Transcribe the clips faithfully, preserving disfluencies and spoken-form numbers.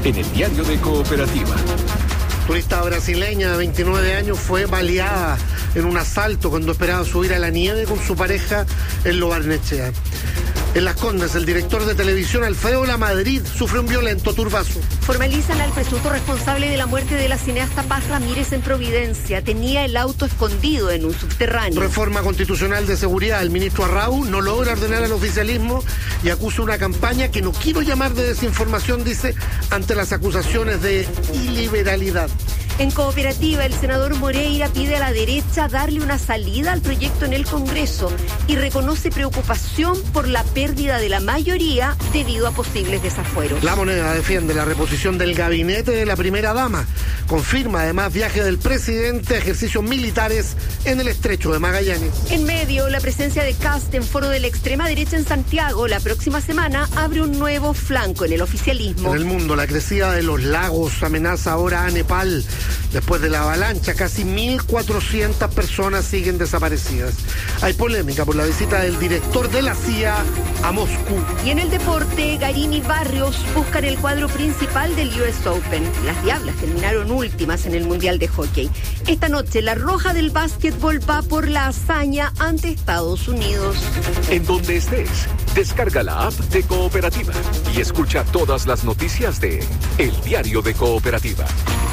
en el Diario de Cooperativa. Turista brasileña de veintinueve años fue baleada en un asalto cuando esperaba subir a la nieve con su pareja en Lo Barnechea. En Las Condes, el director de televisión Alfredo Lamadrid sufrió un violento turbazo. Formalizan al presunto responsable de la muerte de la cineasta Paz Ramírez en Providencia. Tenía el auto escondido en un subterráneo. Reforma constitucional de seguridad. El ministro Arrau no logra ordenar al oficialismo y acusa una campaña que no quiero llamar de desinformación, dice, ante las acusaciones de iliberalidad. En Cooperativa, el senador Moreira pide a la derecha darle una salida al proyecto en el Congreso y reconoce preocupación por la pérdida de la mayoría debido a posibles desafueros. La Moneda defiende la reposición del gabinete de la primera dama. Confirma además viaje del presidente a ejercicios militares en el estrecho de Magallanes. En medio, la presencia de Kast en foro de la extrema derecha en Santiago la próxima semana abre un nuevo flanco en el oficialismo. En el mundo, la crecida de los lagos amenaza ahora a Nepal. Después de la avalancha, casi mil cuatrocientas personas siguen desaparecidas. Hay polémica por la visita del director de la C I A a Moscú. Y en el deporte, Garín y Barrios buscan el cuadro principal del U S Open. Las Diablas terminaron últimas en el Mundial de Hockey. Esta noche, la Roja del básquetbol va por la hazaña ante Estados Unidos. En donde estés, descarga la app de Cooperativa y escucha todas las noticias de El Diario de Cooperativa.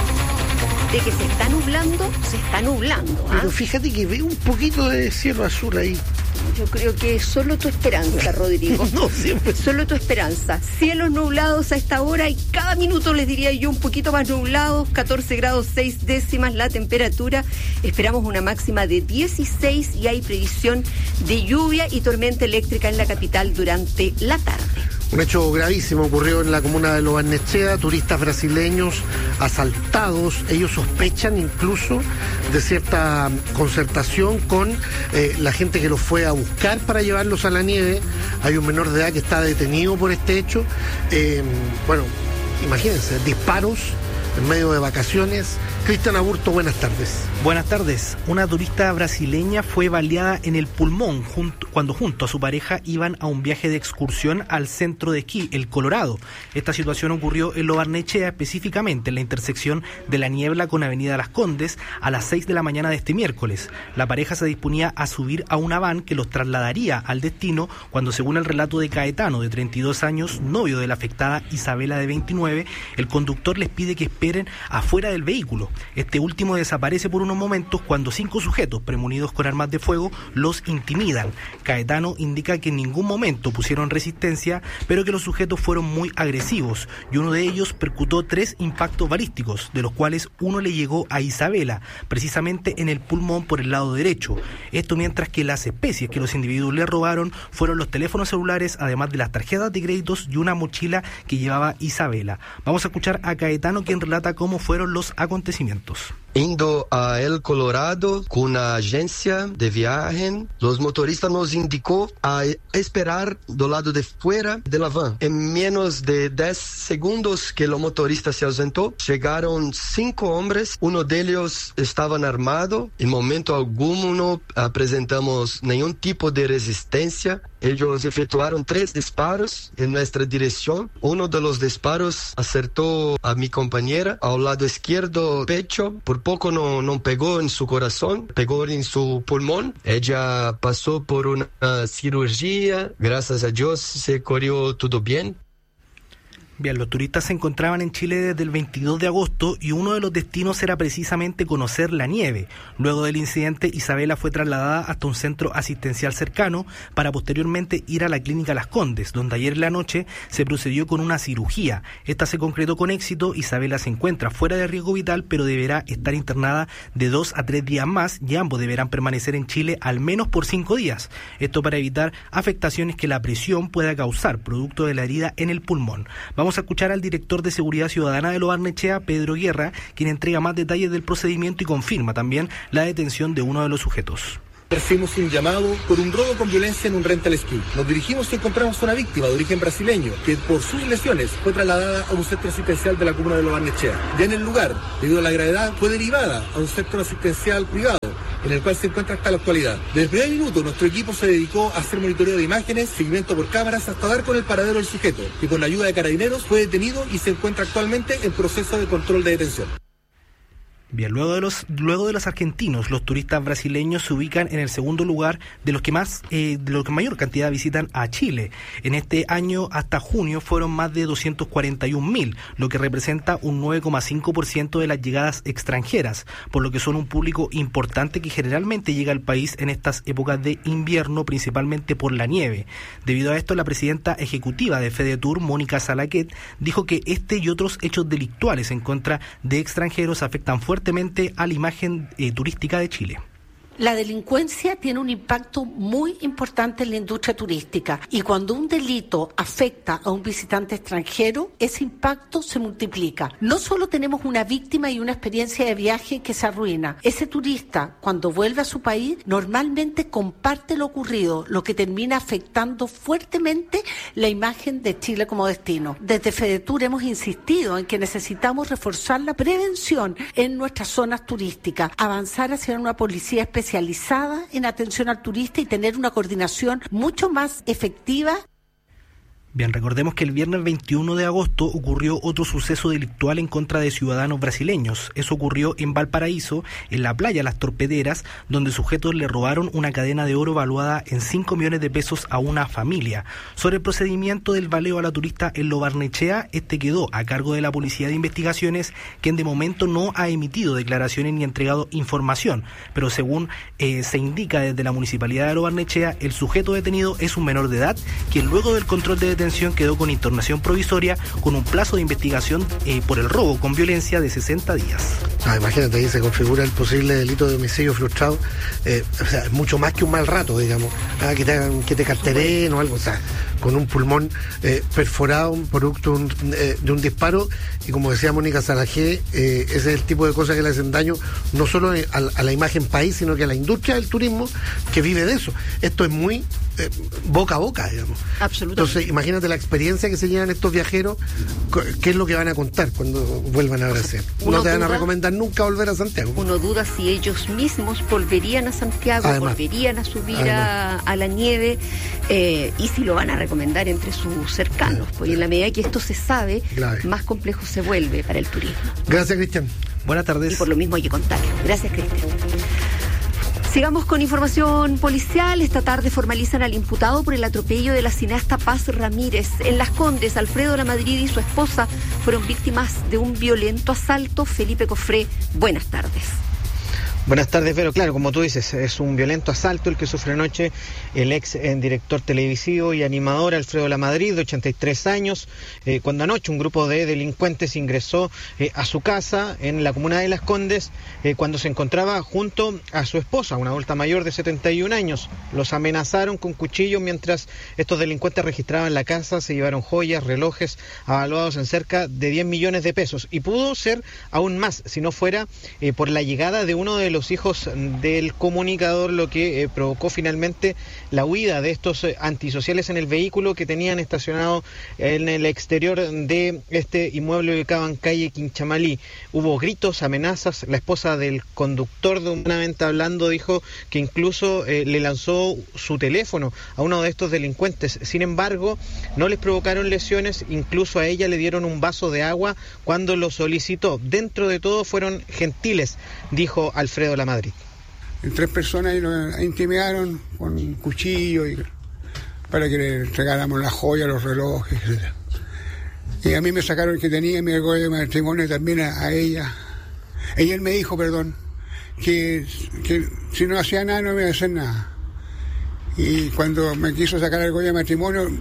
De que se está nublando, se está nublando. ¿eh? Pero fíjate que veo un poquito de cielo azul ahí. Yo creo que es solo tu esperanza, Rodrigo. No, siempre. Solo tu esperanza. Cielos nublados a esta hora y cada minuto les diría yo un poquito más nublados. catorce grados seis décimas la temperatura. Esperamos una máxima de dieciséis y hay previsión de lluvia y tormenta eléctrica en la capital durante la tarde. Un hecho gravísimo ocurrió en la comuna de Lo Barnechea, turistas brasileños asaltados. Ellos sospechan incluso de cierta concertación con eh, la gente que los fue a buscar para llevarlos a la nieve. Hay un menor de edad que está detenido por este hecho. Eh, bueno, imagínense, disparos en medio de vacaciones. Cristian Aburto, buenas tardes. Buenas tardes. Una turista brasileña fue baleada en el pulmón junto, cuando junto a su pareja iban a un viaje de excursión al centro de esquí, el Colorado. Esta situación ocurrió en Lo Barnechea, específicamente en la intersección de La Niebla con Avenida Las Condes, a las seis de la mañana de este miércoles. La pareja se disponía a subir a una van que los trasladaría al destino cuando, según el relato de Caetano, de treinta y dos años, novio de la afectada Isabela, de veintinueve, el conductor les pide que esperen afuera del vehículo. Este último desaparece por unos momentos cuando cinco sujetos premunidos con armas de fuego los intimidan. Caetano indica que en ningún momento pusieron resistencia, pero que los sujetos fueron muy agresivos y uno de ellos percutó tres impactos balísticos, de los cuales uno le llegó a Isabela, precisamente en el pulmón por el lado derecho. Esto mientras que las especies que los individuos le robaron fueron los teléfonos celulares, además de las tarjetas de créditos y una mochila que llevaba Isabela. Vamos a escuchar a Caetano, quien relata cómo fueron los acontecimientos. Indo a El Colorado con una agencia de viaje, los motoristas nos indicó a esperar do lado de fuera de la van. En menos de diez segundos que el motorista se ausentó, llegaron cinco hombres, uno de ellos estaba armado. En momento alguno no presentamos ningún tipo de resistencia. Ellos efectuaron tres disparos en nuestra dirección. Uno de los disparos acertó a mi compañera al lado izquierdo pecho. Por poco no, no pegó en su corazón, pegó en su pulmón. Ella pasó por una cirugía. Gracias a Dios se corrió todo bien. Bien, los turistas se encontraban en Chile desde el veintidós de agosto y uno de los destinos era precisamente conocer la nieve. Luego del incidente, Isabela fue trasladada hasta un centro asistencial cercano para posteriormente ir a la clínica Las Condes, donde ayer en la noche se procedió con una cirugía. Esta se concretó con éxito. Isabela se encuentra fuera de riesgo vital, pero deberá estar internada de dos a tres días más y ambos deberán permanecer en Chile al menos por cinco días. Esto para evitar afectaciones que la presión pueda causar producto de la herida en el pulmón. Vamos a escuchar al director de Seguridad Ciudadana de Lo Barnechea, Pedro Guerra, quien entrega más detalles del procedimiento y confirma también la detención de uno de los sujetos. Recibimos un llamado por un robo con violencia en un rental ski. Nos dirigimos y encontramos a una víctima de origen brasileño que por sus lesiones fue trasladada a un centro asistencial de la comuna de Lo Barnechea. Ya en el lugar, debido a la gravedad, fue derivada a un centro asistencial privado. en el cual se encuentra hasta la actualidad. Desde el primer minuto, nuestro equipo se dedicó a hacer monitoreo de imágenes, seguimiento por cámaras, hasta dar con el paradero del sujeto, que con la ayuda de carabineros fue detenido y se encuentra actualmente en proceso de control de detención. Bien, luego de los luego de los argentinos, los turistas brasileños se ubican en el segundo lugar de los que más eh, de los que mayor cantidad visitan a Chile. En este año hasta junio fueron más de doscientos cuarenta y un mil, lo que representa un nueve coma cinco por ciento de las llegadas extranjeras, por lo que son un público importante que generalmente llega al país en estas épocas de invierno, principalmente por la nieve. Debido a esto, la presidenta ejecutiva de FEDETUR, Mónica Salaquet, dijo que este y otros hechos delictuales en contra de extranjeros afectan fuertemente a la imagen eh, turística de Chile. La delincuencia tiene un impacto muy importante en la industria turística y cuando un delito afecta a un visitante extranjero, ese impacto se multiplica. No solo tenemos una víctima y una experiencia de viaje que se arruina, ese turista cuando vuelve a su país normalmente comparte lo ocurrido, lo que termina afectando fuertemente la imagen de Chile como destino. Desde FEDETUR hemos insistido en que necesitamos reforzar la prevención en nuestras zonas turísticas, avanzar hacia una policía especializada especializada en atención al turista y tener una coordinación mucho más efectiva. Bien, recordemos que el viernes veintiuno de agosto ocurrió otro suceso delictual en contra de ciudadanos brasileños. Eso ocurrió en Valparaíso, en la playa Las Torpederas, donde sujetos le robaron una cadena de oro valuada en cinco millones de pesos a una familia. Sobre el procedimiento del baleo a la turista en Lo Barnechea, este quedó a cargo de la Policía de Investigaciones, quien de momento no ha emitido declaraciones ni entregado información. Pero según eh, se indica desde la Municipalidad de Lo Barnechea, el sujeto detenido es un menor de edad, quien luego del control de detención quedó con internación provisoria con un plazo de investigación eh, por el robo con violencia de sesenta días. Ah, imagínate, ahí se configura el posible delito de homicidio frustrado. Eh, o sea, es mucho más que un mal rato, digamos. Ah, que te hagan, que te carteren o algo, o sea, con un pulmón eh, perforado, un producto un, eh, de un disparo, y como decía Mónica Salajé, eh, ese es el tipo de cosas que le hacen daño no solo a, a la imagen país, sino que a la industria del turismo que vive de eso. Esto es muy eh, boca a boca, digamos. Absolutamente. Entonces, imagínate la experiencia que se llevan estos viajeros, qué es lo que van a contar cuando vuelvan a Brasil. No te van a recomendar nunca volver a Santiago. Uno duda si ellos mismos volverían a Santiago, Además, volverían a subir a, a la nieve, eh, y si lo van a recomendar entre sus cercanos, sí, porque sí. En la medida que esto se sabe, claro, más complejo se vuelve para el turismo. Gracias, Cristian. Buenas tardes. Y por lo mismo hay que contarlo. Gracias, Cristian. Sigamos con información policial. Esta tarde formalizan al imputado por el atropello de la cineasta Paz Ramírez. En Las Condes, Alfredo Lamadrid y su esposa fueron víctimas de un violento asalto. Felipe Cofré, buenas tardes. Buenas tardes, Vero. Claro, como tú dices, es un violento asalto el que sufre anoche el ex director televisivo y animador Alfredo Lamadrid, de ochenta y tres años, eh, cuando anoche un grupo de delincuentes ingresó eh, a su casa en la comuna de Las Condes, eh, cuando se encontraba junto a su esposa, una adulta mayor de setenta y un años. Los amenazaron con cuchillos mientras estos delincuentes registraban la casa, se llevaron joyas, relojes avaluados en cerca de diez millones de pesos. Y pudo ser aún más si no fuera eh, por la llegada de uno de los los hijos del comunicador, lo que eh, provocó finalmente la huida de estos eh, antisociales en el vehículo que tenían estacionado en el exterior de este inmueble ubicado en calle Quinchamalí. Hubo gritos, amenazas. La esposa del conductor, de humanamente hablando, dijo que incluso eh, le lanzó su teléfono a uno de estos delincuentes. Sin embargo, no les provocaron lesiones, incluso a ella le dieron un vaso de agua cuando lo solicitó. Dentro de todo fueron gentiles, dijo Alfredo Lamadrid. Tres personas y nos intimidaron con un cuchillo y para que le entregáramos las joyas, los relojes, etcétera. Y a mí me sacaron el que tenía, mi argolla de matrimonio, también a, a ella. Y él me dijo, perdón, que, que si no hacía nada no me iba a hacer nada. Y cuando me quiso sacar el argolla de matrimonio,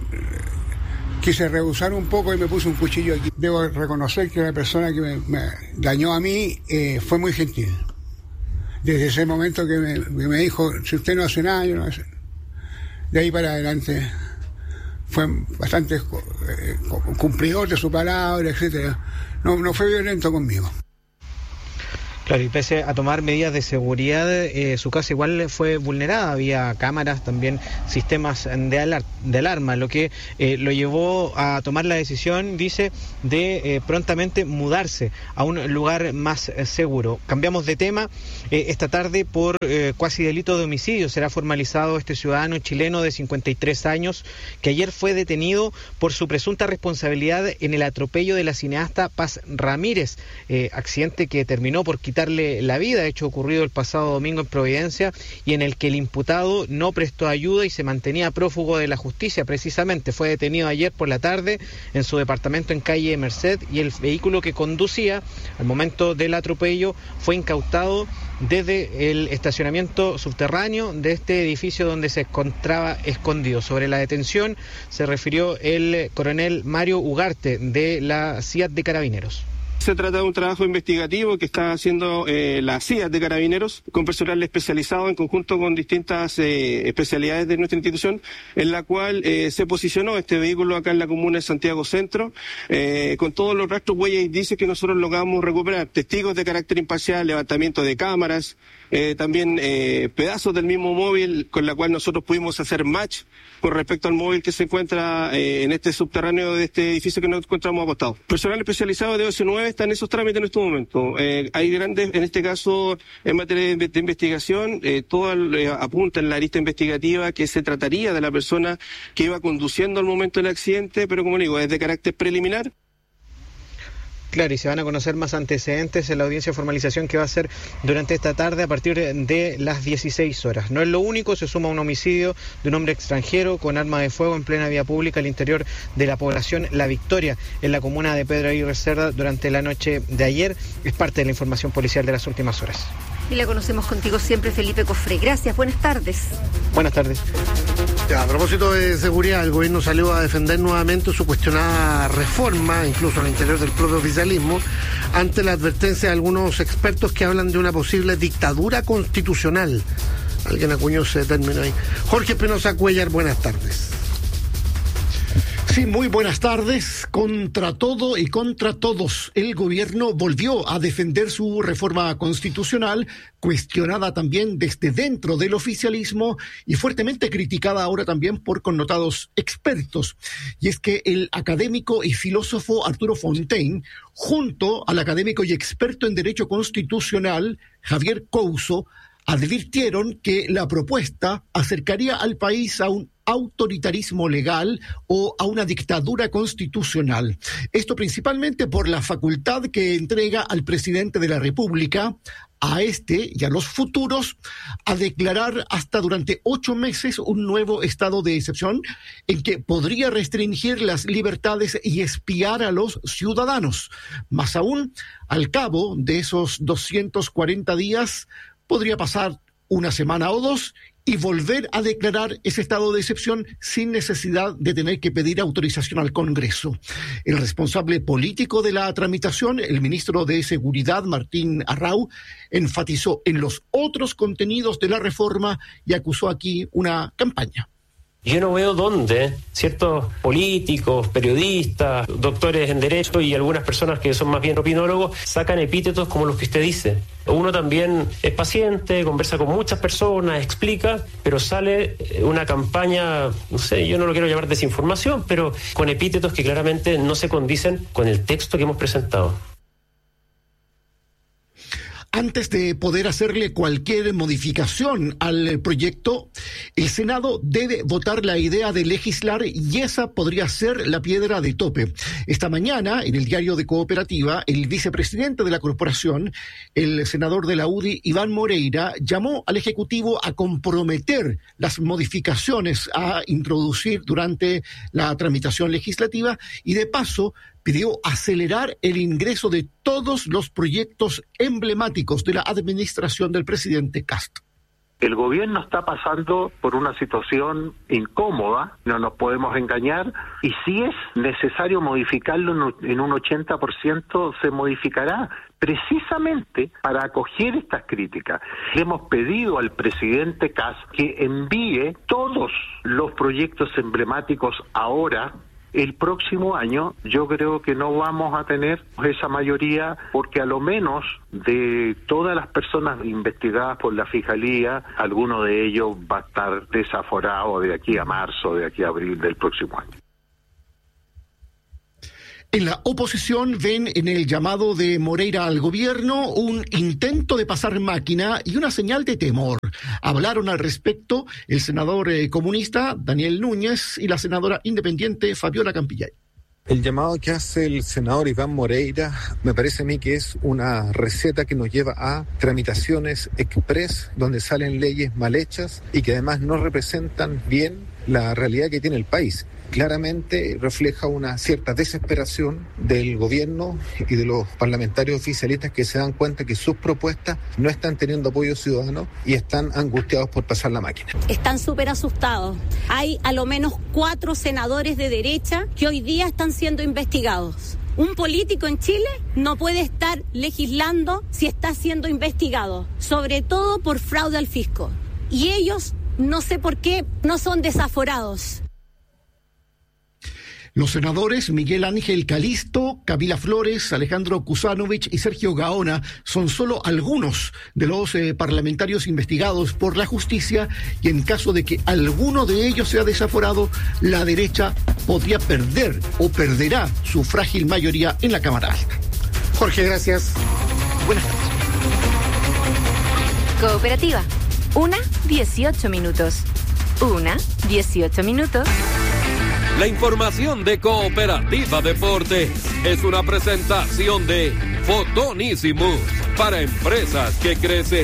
quise rehusar un poco y me puse un cuchillo aquí. Debo reconocer que la persona que me, me dañó a mí eh, fue muy gentil. Desde ese momento que me, que me dijo, si usted no hace nada, yo no hace. De ahí para adelante fue bastante eh, cumplidor de su palabra, etcétera. No, no fue violento conmigo. Claro, y pese a tomar medidas de seguridad, eh, su casa igual fue vulnerada, había cámaras, también sistemas de, alar de alarma, lo que eh, lo llevó a tomar la decisión, dice, de eh, prontamente mudarse a un lugar más eh, seguro. Cambiamos de tema, eh, esta tarde por eh, cuasi delito de homicidio será formalizado este ciudadano chileno de cincuenta y tres años, que ayer fue detenido por su presunta responsabilidad en el atropello de la cineasta Paz Ramírez, eh, accidente que terminó por quitar la vida, hecho ocurrido el pasado domingo en Providencia, y en el que el imputado no prestó ayuda y se mantenía prófugo de la justicia. Precisamente fue detenido ayer por la tarde en su departamento en calle Merced, y el vehículo que conducía al momento del atropello fue incautado desde el estacionamiento subterráneo de este edificio donde se encontraba escondido. Sobre la detención se refirió el coronel Mario Ugarte de la C I A T de Carabineros. Se trata de un trabajo investigativo que está haciendo eh, la C I A T de Carabineros, con personal especializado en conjunto con distintas eh, especialidades de nuestra institución, en la cual eh, se posicionó este vehículo acá en la comuna de Santiago Centro, eh, con todos los rastros, huellas y indicios que nosotros logramos recuperar, testigos de carácter imparcial, levantamiento de cámaras, eh, también eh, pedazos del mismo móvil con la cual nosotros pudimos hacer match con respecto al móvil que se encuentra eh, en este subterráneo de este edificio que nos encontramos acostados. Personal especializado de O S nueve está en esos trámites en este momento. Eh, hay grandes, en este caso, en materia de, de investigación, eh, todo eh, apunta en la lista investigativa que se trataría de la persona que iba conduciendo al momento del accidente, pero como digo, es de carácter preliminar. Claro, y se van a conocer más antecedentes en la audiencia de formalización que va a ser durante esta tarde a partir de las dieciséis horas. No es lo único, se suma un homicidio de un hombre extranjero con arma de fuego en plena vía pública al interior de la población La Victoria, en la comuna de Pedro Aguirre Cerda, durante la noche de ayer. Es parte de la información policial de las últimas horas. Y la conocemos contigo siempre, Felipe Cofré. Gracias, buenas tardes. Buenas tardes. Ya, a propósito de seguridad, el gobierno salió a defender nuevamente su cuestionada reforma, incluso al interior del propio oficialismo, ante la advertencia de algunos expertos que hablan de una posible dictadura constitucional. Alguien acuñó ese término ahí. Jorge Espinosa Cuellar, buenas tardes. Sí, muy buenas tardes. Contra todo y contra todos, el gobierno volvió a defender su reforma constitucional, cuestionada también desde dentro del oficialismo y fuertemente criticada ahora también por connotados expertos. Y es que el académico y filósofo Arturo Fontaine, junto al académico y experto en Derecho Constitucional Javier Couso, advirtieron que la propuesta acercaría al país a un autoritarismo legal o a una dictadura constitucional. Esto principalmente por la facultad que entrega al presidente de la República, a este y a los futuros, a declarar hasta durante ocho meses un nuevo estado de excepción en que podría restringir las libertades y espiar a los ciudadanos. Más aún, al cabo de esos doscientos cuarenta días, podría pasar una semana o dos y volver a declarar ese estado de excepción sin necesidad de tener que pedir autorización al Congreso. El responsable político de la tramitación, el ministro de Seguridad, Martín Arrau, enfatizó en los otros contenidos de la reforma y acusó aquí una campaña. Yo no veo dónde ciertos políticos, periodistas, doctores en Derecho y algunas personas que son más bien opinólogos sacan epítetos como los que usted dice. Uno también es paciente, conversa con muchas personas, explica, pero sale una campaña, no sé, yo no lo quiero llamar desinformación, pero con epítetos que claramente no se condicen con el texto que hemos presentado. Antes de poder hacerle cualquier modificación al proyecto, el Senado debe votar la idea de legislar y esa podría ser la piedra de tope. Esta mañana, en el diario de Cooperativa, el vicepresidente de la corporación, el senador de la U D I, Iván Moreira, llamó al Ejecutivo a comprometer las modificaciones a introducir durante la tramitación legislativa y, de paso, pidió acelerar el ingreso de todos los proyectos emblemáticos de la administración del presidente Castro. El gobierno está pasando por una situación incómoda, no nos podemos engañar, y si es necesario modificarlo en un ochenta por ciento, se modificará, precisamente para acoger estas críticas. Le hemos pedido al presidente Castro que envíe todos los proyectos emblemáticos ahora El próximo año yo creo que no vamos a tener esa mayoría, porque a lo menos de todas las personas investigadas por la Fiscalía, alguno de ellos va a estar desaforado de aquí a marzo, de aquí a abril del próximo año. En la oposición ven en el llamado de Moreira al gobierno un intento de pasar máquina y una señal de temor. Hablaron al respecto el senador eh, comunista Daniel Núñez y la senadora independiente Fabiola Campillay. El llamado que hace el senador Iván Moreira me parece a mí que es una receta que nos lleva a tramitaciones express donde salen leyes mal hechas y que además no representan bien la realidad que tiene el país. Claramente refleja una cierta desesperación del gobierno y de los parlamentarios oficialistas que se dan cuenta que sus propuestas no están teniendo apoyo ciudadano y están angustiados por pasar la máquina. Están súper asustados. Hay a lo menos cuatro senadores de derecha que hoy día están siendo investigados. Un político en Chile no puede estar legislando si está siendo investigado, sobre todo por fraude al fisco. Y ellos, no sé por qué, no son desaforados. Los senadores Miguel Ángel Calisto, Camila Flores, Alejandro Kusanovich y Sergio Gaona son solo algunos de los eh, parlamentarios investigados por la justicia, y en caso de que alguno de ellos sea desaforado, la derecha podría perder o perderá su frágil mayoría en la Cámara Alta. Jorge, gracias. Buenas tardes. Cooperativa. Una, dieciocho minutos. Una, dieciocho minutos. La información de Cooperativa Deporte es una presentación de Fotonísimos para empresas que crecen.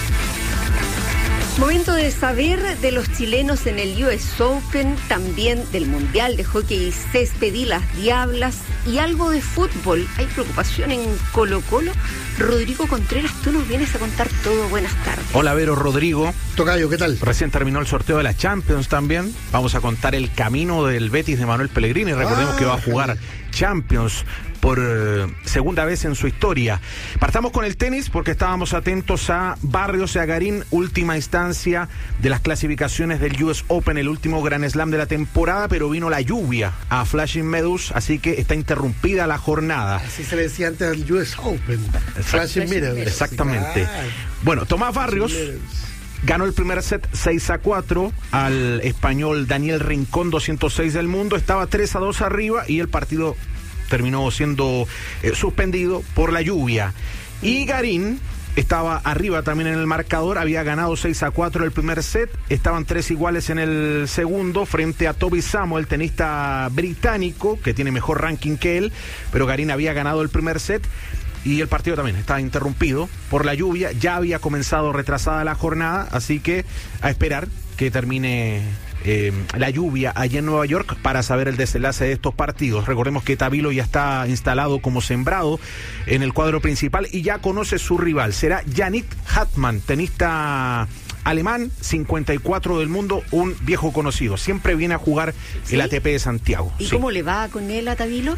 Momento de saber de los chilenos en el U S Open, también del Mundial de Hockey y Césped y las Diablas, y algo de fútbol. Hay preocupación en Colo-Colo. Rodrigo Contreras, tú nos vienes a contar todo. Buenas tardes. Hola, Vero, Rodrigo. Tocayo, ¿qué tal? Recién terminó el sorteo de la Champions también. Vamos a contar el camino del Betis de Manuel Pellegrini. Recordemos ah, que va a jugar Champions por eh, segunda vez en su historia. Partamos con el tenis porque estábamos atentos a Barrios y a Garín, última instancia de las clasificaciones del U S Open, el último Grand Slam de la temporada, pero vino la lluvia a Flushing Meadows, así que está interrumpida la jornada. Así se le decía antes al U S Open. Flushing Meadows. Exactamente. Ah. Bueno, Tomás Barrios ganó el primer set seis a cuatro al español Daniel Rincón, doscientos seis del mundo. Estaba tres a dos arriba y el partido terminó siendo eh, suspendido por la lluvia. Y Garín estaba arriba también en el marcador, había ganado seis a cuatro el primer set, estaban tres iguales en el segundo frente a Toby Samuel, tenista británico que tiene mejor ranking que él, pero Garín había ganado el primer set. Y el partido también estaba interrumpido por la lluvia, ya había comenzado retrasada la jornada, así que a esperar que termine eh, la lluvia allá en Nueva York para saber el desenlace de estos partidos. Recordemos que Tabilo ya está instalado como sembrado en el cuadro principal y ya conoce su rival, será Yannick Hartmann, tenista alemán, cincuenta y cuatro del mundo, un viejo conocido, siempre viene a jugar ¿sí? el A T P de Santiago. ¿Y sí. cómo le va con él a Tabilo?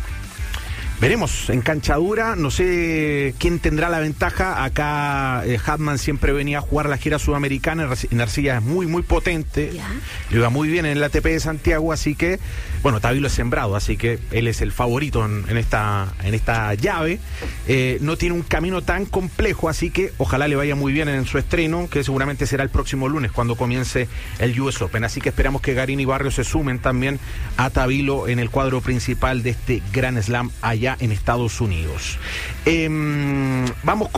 Veremos, en cancha dura, no sé quién tendrá la ventaja. Acá eh, Hartmann siempre venía a jugar la gira sudamericana, en arcilla es muy, muy potente, ¿ya? Le va muy bien en el A T P de Santiago, así que, bueno, Tabilo es sembrado, así que él es el favorito en, en, esta, en esta llave. Eh, no tiene un camino tan complejo, así que ojalá le vaya muy bien en su estreno, que seguramente será el próximo lunes cuando comience el U S Open. Así que esperamos que Garín y Barrios se sumen también a Tabilo en el cuadro principal de este Grand Slam allá en Estados Unidos. Eh, vamos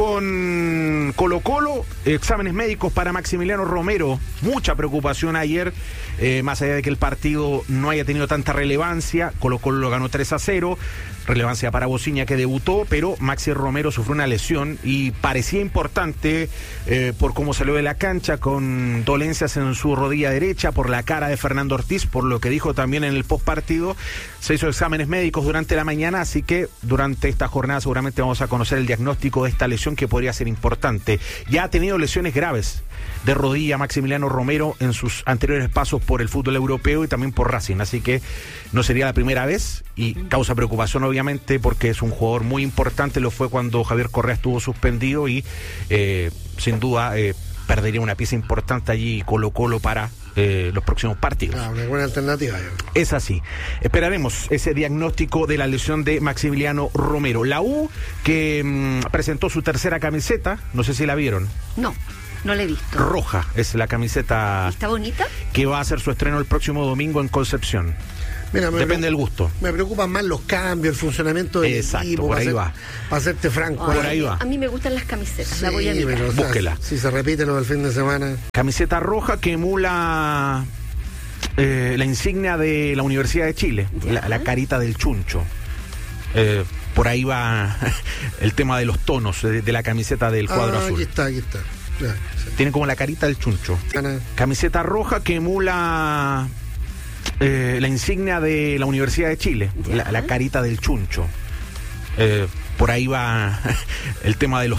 con Colo-Colo, exámenes médicos para Maximiliano Romero, mucha preocupación ayer, eh, más allá de que el partido no haya tenido tanta relevancia. Colo-Colo lo ganó tres a cero, relevancia para Bociña que debutó, pero Maxi Romero sufrió una lesión y parecía importante eh, por cómo salió de la cancha, con dolencias en su rodilla derecha, por la cara de Fernando Ortiz, por lo que dijo también en el postpartido. Se hizo exámenes médicos durante la mañana, así que durante esta jornada seguramente vamos a conocer el diagnóstico de esta lesión que podría ser importante. Ya ha tenido lesiones graves de rodilla Maximiliano Romero en sus anteriores pasos por el fútbol europeo y también por Racing, así que no sería la primera vez y causa preocupación obviamente porque es un jugador muy importante, lo fue cuando Javier Correa estuvo suspendido y eh, sin duda eh, perdería una pieza importante allí Colo-Colo para eh, los próximos partidos. Ah, una buena alternativa. Yo. Es así. Esperaremos ese diagnóstico de la lesión de Maximiliano Romero. La U, que mmm, presentó su tercera camiseta, no sé si la vieron. No, no la he visto. Roja, es la camiseta. ¿Está bonita? Que va a hacer su estreno el próximo domingo en Concepción. Mira, Depende del gusto. Me preocupan más los cambios, el funcionamiento del Exacto, equipo. por ahí ser, va. Para serte franco. Ay, por ahí va. A mí me gustan las camisetas, Sí, la voy a mirar. pero, o sea, Búsquela. Si se repite lo del fin de semana. Camiseta roja que emula eh, la insignia de la Universidad de Chile, la, la carita del chuncho. Eh, por ahí va el tema de los tonos de, de la camiseta del cuadro ah, azul. Aquí está, aquí está. Ya, sí. Tiene como la carita del chuncho. Ana. Camiseta roja que emula eh, la insignia de la Universidad de Chile, la, la carita del chuncho. Eh, por ahí va el tema de los